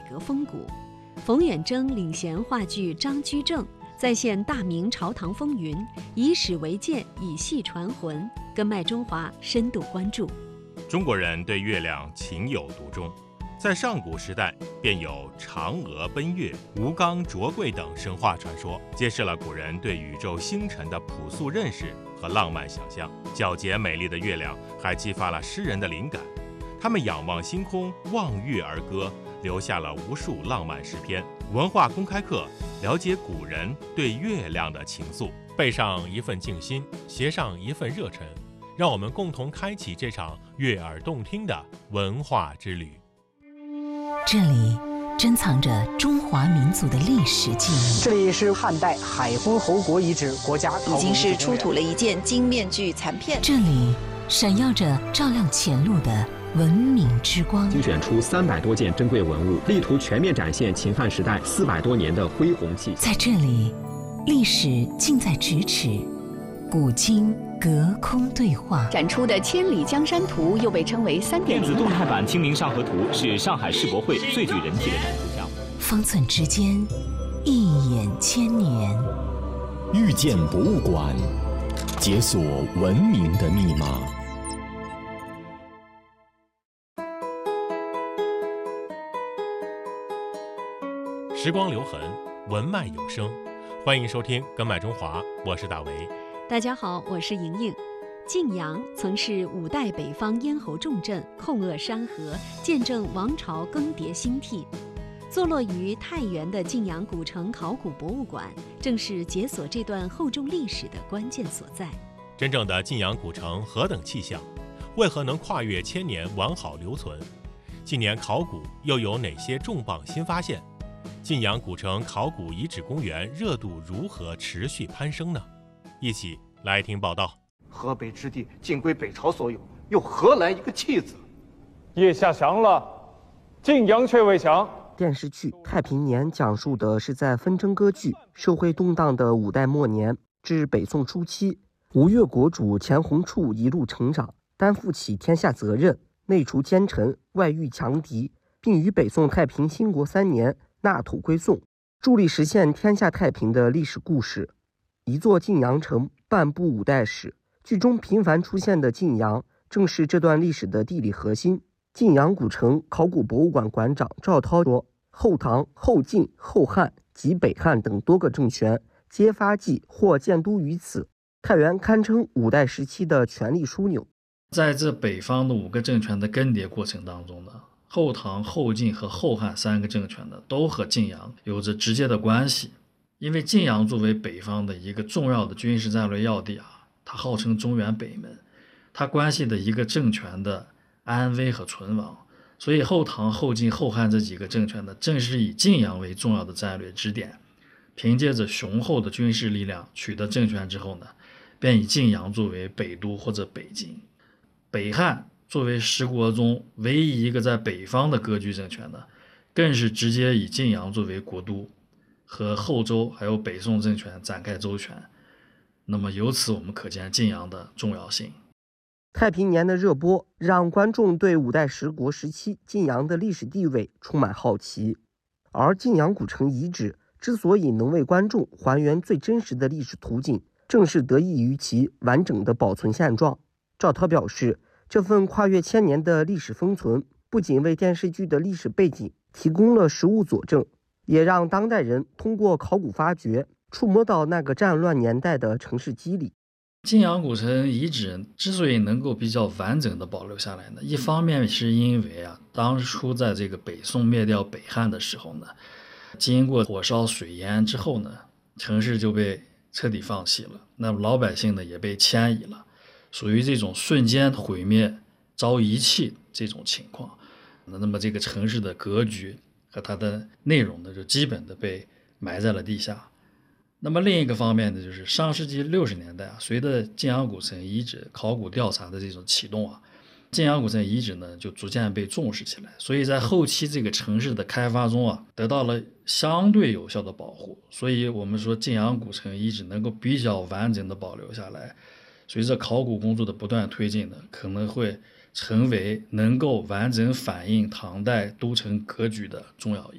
革风骨。冯远征领衔话剧《张居正》，再现大明朝堂风云，以史为鉴，以戏传魂。根麦中华深度关注。 中国人对月亮情有独钟，在上古时代便有嫦娥奔月、吴刚卓贵等神话传说，揭示了古人对宇宙星辰的朴素认识和浪漫想象。皎洁美丽的月亮还激发了诗人的灵感，他们仰望星空，望月而歌，留下了无数浪漫诗篇。文化公开课，了解古人对月亮的情愫，背上一份静心，携上一份热忱，让我们共同开启这场悦耳动听的文化之旅。 这里珍藏着中华民族的历史记忆。 这里是汉代海昏侯国遗址国家考古已经是出土了一件金面具残片。 这里闪耀着照亮前路的文明之光， 精选出300多件珍贵文物，力图全面展现秦汉时代400多年的恢宏气息。 在这里，历史近在咫尺，古今隔空对话。 展出的《千里江山图》又被称为3.0 电子动态版《清明上河图》是上海世博会最具人气的展出项目。 方寸之间，一眼千年。 遇见博物馆，解锁文明的密码。 时光留痕，文脉有声。欢迎收听根脉中华，我是大为。 大家好，我是莹莹。晋阳曾是5代北方咽喉重镇，控扼山河，见证王朝更迭兴替。坐落于太原的晋阳古城考古博物馆，正是解锁这段厚重历史的关键所在。 真正的晋阳古城何等气象？为何能跨越千年完好留存？近年考古又有哪些重磅新发现？晋阳古城考古遗址公园热度如何持续攀升呢？一起来听报道。 河北之地尽归北朝所有，又何来一个弃子？ 叶下降了，晋阳却未降。 电视剧《太平年》讲述的是在纷争割据、社会动荡的5代末年至北宋初期，吴越国主钱弘处一路成长，担负起天下责任，内除奸臣，外御强敌，并于北宋太平兴国3年纳土归宋，助力实现天下太平的历史故事。一座晋阳城，半部5代史。剧中频繁出现的晋阳，正是这段历史的地理核心。晋阳古城考古博物馆馆长赵涛说，后唐、后晋、后汉及北汉等多个政权皆发迹或建都于此，太原堪称5代时期的权力枢纽。 在这北方的5个政权的更迭过程当中呢，后唐、后晋和后汉3个政权呢，都和晋阳有着直接的关系。因为晋阳作为北方的一个重要的军事战略要地啊，它号称中原北门，它关系的一个政权的安危和存亡，所以后唐、后晋、后汉这几个政权呢，正是以晋阳为重要的战略支点，凭借着雄厚的军事力量取得政权之后呢，便以晋阳作为北都或者北京。北汉作为十国中唯一一个在北方的割据政权呢，更是直接以晋阳作为国都，和后周还有北宋政权展开周旋。那么由此我们可见晋阳的重要性。 太平年的热播让观众对5代十国时期晋阳的历史地位充满好奇，而晋阳古城遗址之所以能为观众还原最真实的历史图景，正是得益于其完整的保存现状。赵涛表示，这份跨越千年的历史封存，不仅为电视剧的历史背景提供了实物佐证，也让当代人通过考古发掘触摸到那个战乱年代的城市肌理。 晋阳古城遗址之所以能够比较完整的保留下来呢，一方面是因为当初在这个北宋灭掉北汉的时候呢，经过火烧水淹之后呢，城市就被彻底放弃了，那么老百姓呢也被迁移了，属于这种瞬间毁灭遭遗弃这种情况。那么这个城市的格局和它的内容呢，就基本的被埋在了地下。那么另一个方面呢，就是上世纪60年代随着晋阳古城遗址考古调查的这种启动晋阳古城遗址呢就逐渐被重视起来，所以在后期这个城市的开发中得到了相对有效的保护。所以我们说晋阳古城遗址能够比较完整的保留下来，随着考古工作的不断推进呢，可能会成为能够完整反映唐代都城格局的重要意义。